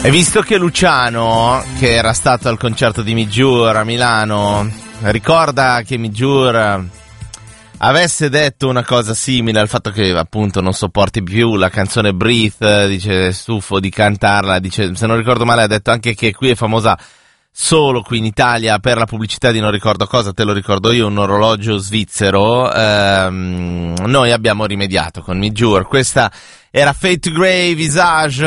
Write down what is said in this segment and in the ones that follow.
Hai visto che Luciano, che era stato al concerto di Mijur a Milano, ricorda che Mijur avesse detto una cosa simile al fatto che appunto non sopporti più la canzone Breathe, dice stufo di cantarla, dice, se non ricordo male ha detto anche che qui è famosa solo qui in Italia per la pubblicità di non ricordo cosa, te lo ricordo io, un orologio svizzero. Noi abbiamo rimediato con Mijur. Questa era Fade to Grey, Visage,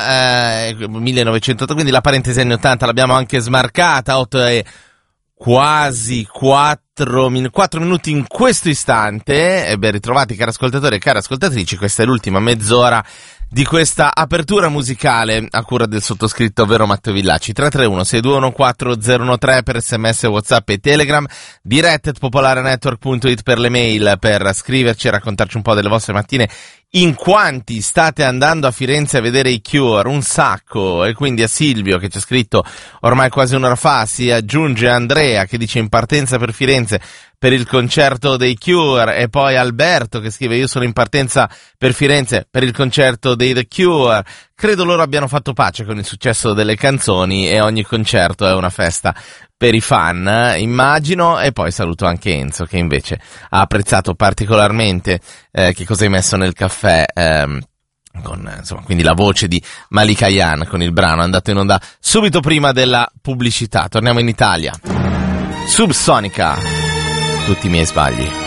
1980, quindi la parentesi anni 80 l'abbiamo anche smarcata, 8 e quasi 4 minuti in questo istante. E ben ritrovati cari ascoltatori e care ascoltatrici, questa è l'ultima mezz'ora di questa apertura musicale a cura del sottoscritto, ovvero Matteo Villacci. 331-621-4013 per sms, whatsapp e telegram, direct@popolarenetwork.it per le mail, per scriverci e raccontarci un po' delle vostre mattine. In quanti state andando a Firenze a vedere i Cure? Un sacco. E quindi a Silvio, che ci ha scritto ormai quasi un'ora fa, si aggiunge Andrea che dice in partenza per Firenze per il concerto dei Cure, e poi Alberto che scrive io sono in partenza per Firenze per il concerto dei The Cure. Credo loro abbiano fatto pace con il successo delle canzoni e ogni concerto è una festa per i fan, immagino. E poi saluto anche Enzo che invece ha apprezzato particolarmente che cosa hai messo nel caffè, con insomma quindi la voce di Malika Yan con il brano andato in onda subito prima della pubblicità. Torniamo in Italia. Subsonica, tutti i miei sbagli.